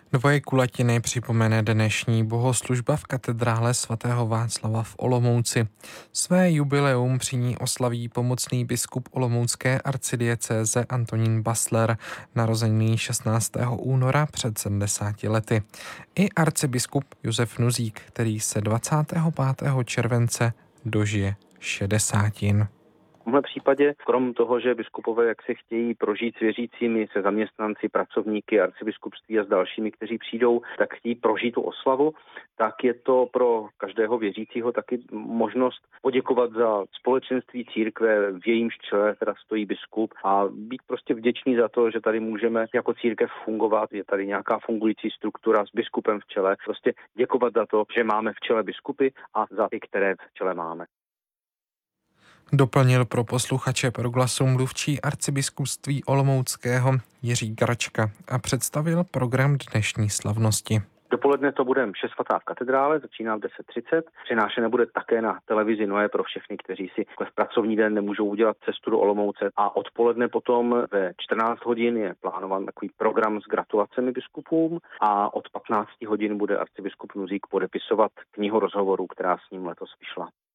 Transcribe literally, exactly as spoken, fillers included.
Dvoje kulatiny připomene dnešní bohoslužba v katedrále svatého Václava v Olomouci. Své jubileum při ní oslaví pomocný biskup olomoucké arcidiecéze Antonín Basler, narozený šestnáctého února před sedmdesáti lety. I arcibiskup Josef Nuzík, který se dvacátého pátého července dožije šedesátin. V tomhle případě, krom toho, že biskupové jak se chtějí prožít s věřícími, se zaměstnanci, pracovníky arcibiskupství a s dalšími, kteří přijdou, tak chtějí prožít tu oslavu, tak je to pro každého věřícího taky možnost poděkovat za společenství církve, v jejímž čele teda stojí biskup, a být prostě vděčný za to, že tady můžeme jako církev fungovat, je tady nějaká fungující struktura s biskupem v čele. Prostě děkovat za to, že máme v čele biskupy a za ty, které v čele máme. Doplnil pro posluchače Proglasu mluvčí arcibiskupství olomouckého Jiří Garčka a představil program dnešní slavnosti. Dopoledne to bude mše svatá v katedrále, začíná v deset třicet. Přenášené bude také na televizi Noé pro všechny, kteří si v pracovní den nemůžou udělat cestu do Olomouce. A odpoledne potom ve čtrnáct hodin je plánován takový program s gratulacemi biskupům a od patnácti hodin bude arcibiskup Nuzík podepisovat knihu rozhovorů, která s ním letos vyšla.